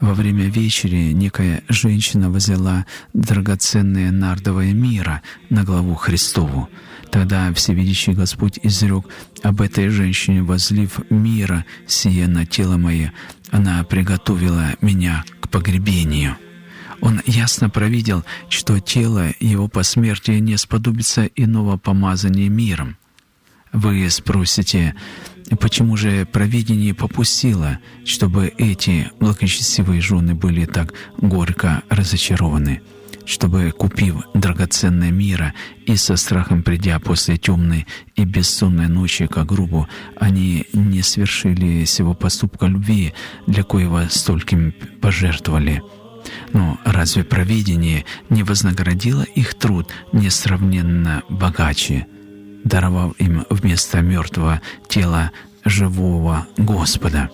Во время вечери некая женщина возлила драгоценное нардовое мирра на главу Христову. Тогда Всевидящий Господь изрек об этой женщине: возлив мирра сие на тело мое, она приготовила меня к погребению. Он ясно провидел, что тело его по смерти не сподобится иного помазания миром. Вы спросите, почему же провидение попустило, чтобы эти благочестивые жены были так горько разочарованы, чтобы, купив драгоценное мирра и со страхом придя после темной и бессонной ночи к гробу, они не свершили сего поступка любви, для коего стольким пожертвовали? Но разве провидение не вознаградило их труд несравненно богаче, даровав им вместо мертвого тела живого Господа?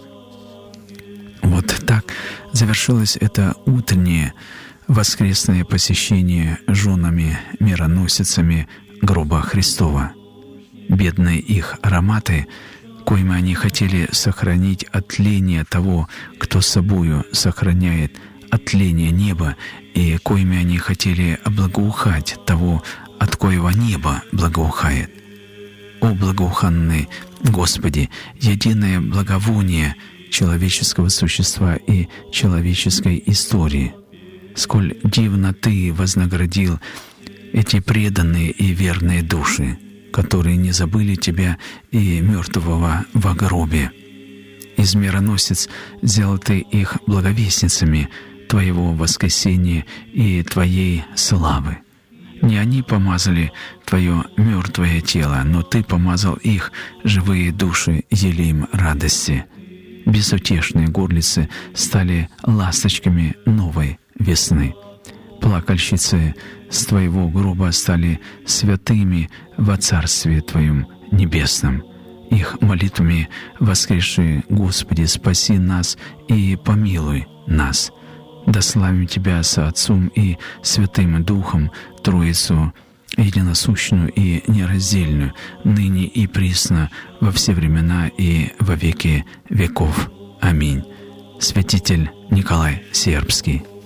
Вот так завершилось это утреннее воскресное посещение женами-мироносицами гроба Христова. Бедные их ароматы, коими они хотели сохранить от тления того, кто собою сохраняет от тления неба, и коими они хотели облагоухать того, от коего небо благоухает. О благоуханный Господи, единое благовоние человеческого существа и человеческой истории! Сколь дивно Ты вознаградил эти преданные и верные души, которые не забыли Тебя и мертвого во гробе. Из мироносец сделал Ты их благовестницами Твоего воскресения и Твоей славы. Не они помазали Твое мертвое тело, но Ты помазал их живые души елеем радости. Безутешные горлицы стали ласточками новой весны. Плакальщицы с Твоего гроба стали святыми во Царстве Твоем небесном. Их молитвами воскресши: Господи, спаси нас и помилуй нас. Да славим Тебя со Отцом и Святым Духом, Троицу единосущную и нераздельную, ныне и присно, во все времена и во веки веков. Аминь. Святитель Николай Сербский.